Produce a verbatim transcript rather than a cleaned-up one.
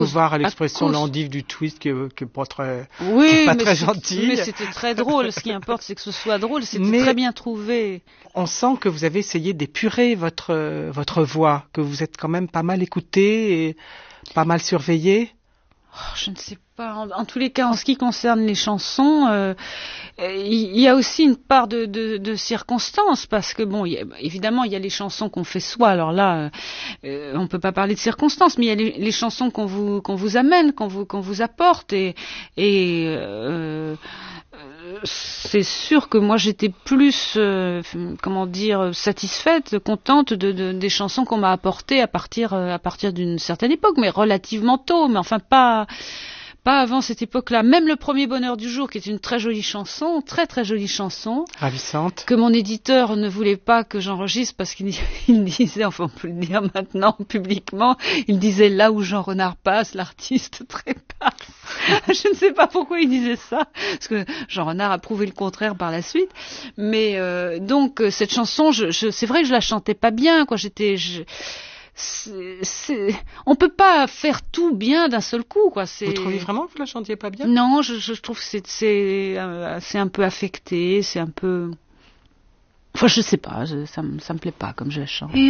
voir à l'expression cause... l'endive du twist qui est, qui est pas très, oui, qui est pas mais très c'est, gentille. Mais c'était très drôle. Ce qui importe, c'est que ce soit drôle. C'était mais très bien trouvé. On sent que vous avez essayé d'épurer votre, votre voix, que vous êtes quand même pas mal écouté et pas mal surveillé. Oh, je ne sais pas. En, en tous les cas, en ce qui concerne les chansons, euh, il y a aussi une part de, de, de circonstances, parce que bon, il y a, évidemment, il y a les chansons qu'on fait soi. Alors là, euh, on peut pas parler de circonstances, mais il y a les, les chansons qu'on vous qu'on vous amène, qu'on vous qu'on vous apporte, et et euh, c'est sûr que moi j'étais plus, euh, comment dire, satisfaite, contente de, de des chansons qu'on m'a apportées à partir à partir d'une certaine époque, mais relativement tôt, mais enfin pas pas avant cette époque-là. Même le premier Bonheur du jour, qui est une très jolie chanson, très très jolie chanson, ravissante, que mon éditeur ne voulait pas que j'enregistre parce qu'il il disait, enfin on peut le dire maintenant publiquement, il disait là où Jean Renard passe, l'artiste trépasse. Je ne sais pas pourquoi il disait ça, parce que Jean Renard a prouvé le contraire par la suite. Mais euh, donc cette chanson, je, je, c'est vrai que je la chantais pas bien, quoi. J'étais je, C'est, c'est... on peut pas faire tout bien d'un seul coup, quoi. C'est... Vous trouvez vraiment que vous la chantiez pas bien? Non, je, je trouve que c'est, c'est, euh, c'est un peu affecté, c'est un peu... Enfin, je sais pas, je, ça, me, ça me plaît pas comme je la chante.